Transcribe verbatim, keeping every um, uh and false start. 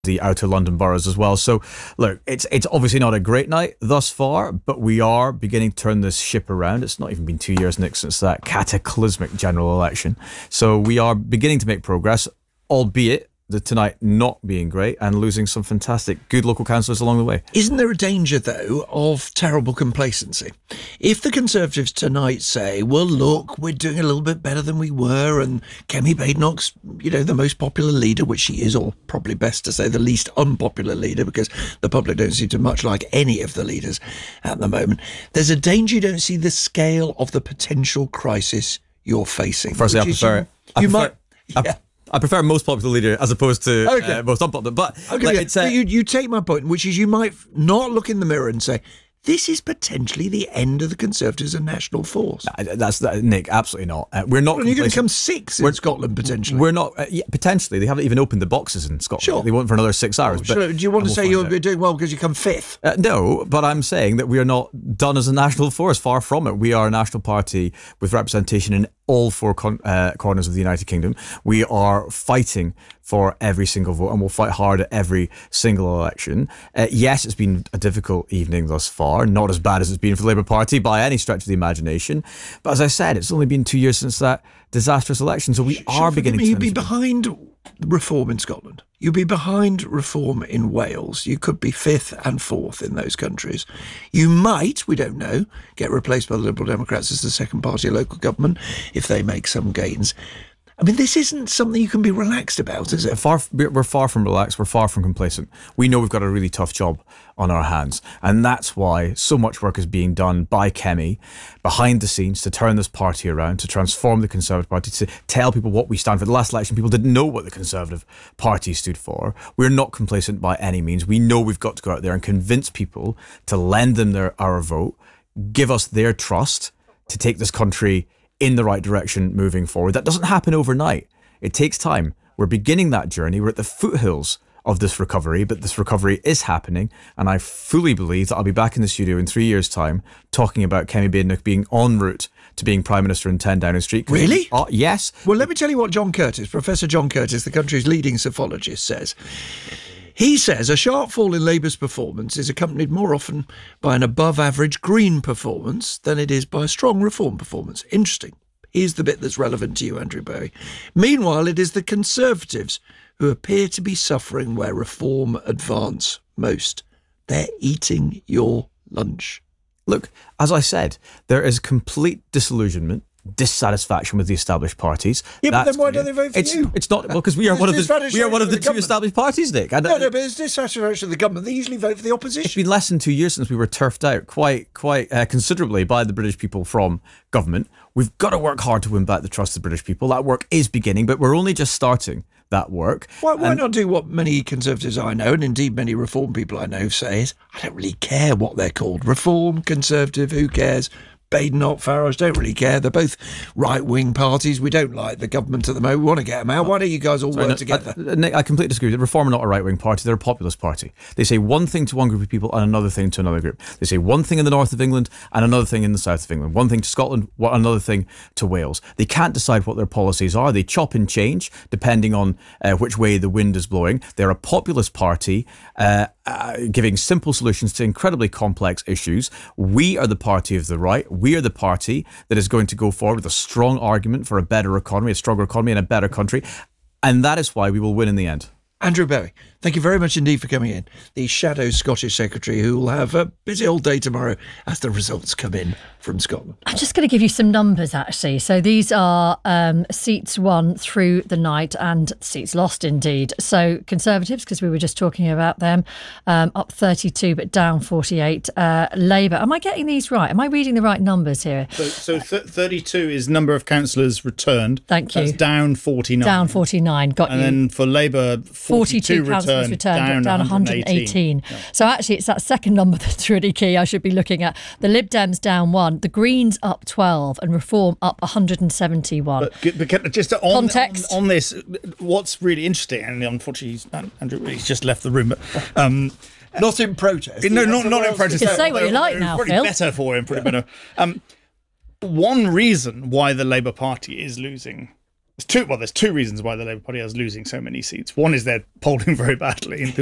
the outer London boroughs as well. So look, it's it's obviously not a great night thus far, but we are beginning to turn this ship around. It's not even been two years, Nick, since that cataclysmic general election. So we are beginning to make progress, albeit the tonight not being great and losing some fantastic good local councillors along the way. Isn't there a danger, though, of terrible complacency? If the Conservatives tonight say, well, look, we're doing a little bit better than we were, and Kemi Badenoch's, you know, the most popular leader, which she is, or probably best to say the least unpopular leader, because the public don't seem to much like any of the leaders at the moment. There's a danger you don't see the scale of the potential crisis you're facing. Firstly, I prefer... You, I you prefer, might... I, yeah. I prefer most popular leader as opposed to okay. uh, most unpopular. But, okay, like, yeah. it's, uh, but you, you take my point, which is you might not look in the mirror and say, this is potentially the end of the Conservatives and national force. That's that, Nick, absolutely not. Uh, we're not. Well, you're going to come six in we're, Scotland potentially. We're not. Uh, yeah, potentially, they haven't even opened the boxes in Scotland. Sure. They won't for another six hours. Oh, but sure. Do you want to we'll say you're out. doing well because you come fifth? Uh, no, but I'm saying that we are not done as a national force. Far from it. We are a national party with representation in all four con- uh, corners of the United Kingdom. We are fighting for every single vote, and we'll fight hard at every single election. Uh, yes, it's been a difficult evening thus far, not as bad as it's been for the Labour Party by any stretch of the imagination. But as I said, it's only been two years since that disastrous election, so we Sh- are beginning me, to... You'd be behind reform in Scotland. You'd be behind reform in Wales. You could be fifth and fourth in those countries. You might, we don't know, get replaced by the Liberal Democrats as the second party of local government if they make some gains. I mean, this isn't something you can be relaxed about, is it? Far, we're far from relaxed. We're far from complacent. We know we've got a really tough job on our hands. And that's why so much work is being done by Kemi behind the scenes to turn this party around, to transform the Conservative Party, to tell people what we stand for. The last election, people didn't know what the Conservative Party stood for. We're not complacent by any means. We know we've got to go out there and convince people to lend them their our vote, give us their trust to take this country in the right direction moving forward. That doesn't happen overnight. It takes time. We're beginning that journey. We're at the foothills of this recovery, but this recovery is happening, and I fully believe that I'll be back in the studio in three years' time talking about Kemi Badenoch being en route to being Prime Minister in ten Downing Street. Really? Uh, yes. Well, let me tell you what John Curtis, Professor John Curtis, the country's leading psephologist, says. He says a sharp fall in Labour's performance is accompanied more often by an above-average Green performance than it is by a strong Reform performance. Interesting. Here's the bit that's relevant to you, Andrew Bowie. Meanwhile, it is the Conservatives who appear to be suffering where Reform advance most. They're eating your lunch. Look, as I said, there is complete disillusionment, dissatisfaction with the established parties. Yeah, That's but then why clear. don't they vote for it's, you? It's not, well, because we are one of the we are one of the, the two established parties, Nick. No, no, but it's dissatisfaction with the government. They usually vote for the opposition. It's been less than two years since we were turfed out quite quite uh, considerably by the British people from government. We've got to work hard to win back the trust of the British people. That work is beginning, but we're only just starting that work. Why, why and, not do what many Conservatives I know, and indeed many Reform people I know, say is, I don't really care what they're called. Reform, Conservative, who cares? Badenoch, Farage, don't really care. They're both right-wing parties. We don't like the government at the moment. We want to get them out. Why don't you guys all Sorry, work no, together? I, Nick, I completely disagree. The Reform are not a right-wing party. They're a populist party. They say one thing to one group of people and another thing to another group. They say one thing in the north of England and another thing in the south of England. One thing to Scotland, another thing to Wales. They can't decide what their policies are. They chop and change depending on uh, which way the wind is blowing. They're a populist party uh, uh, giving simple solutions to incredibly complex issues. We are the party of the right. We are the party that is going to go forward with a strong argument for a better economy, a stronger economy and a better country. And that is why we will win in the end. Andrew Bowie, thank you very much indeed for coming in. The shadow Scottish Secretary who will have a busy old day tomorrow as the results come in from Scotland. I'm just going to give you some numbers, actually. So these are um, seats won through the night and seats lost, indeed. So Conservatives, because we were just talking about them, um, up thirty-two but down forty-eight. Uh, Labour, am I getting these right? Am I reading the right numbers here? So, so th- thirty-two is number of councillors returned. Thank you. That's down forty-nine. Down forty-nine, got and you. And then for Labour, forty-two, forty-two councillors returned, returned, down, down one hundred eighteen. Yeah. So actually it's that second number that's really key I should be looking at. The Lib Dems down one, the Greens up twelve and Reform up one hundred seventy-one. But, but just on, Context. on, on this, what's really interesting, and unfortunately Andrew he's just left the room, but um, not in protest. No, not, not in protest. You can say what you like they're now, probably Phil. better for him, pretty better. Um, one reason why the Labour Party is losing There's two, well, there's two reasons why the Labour Party is losing so many seats. One is they're polling very badly, and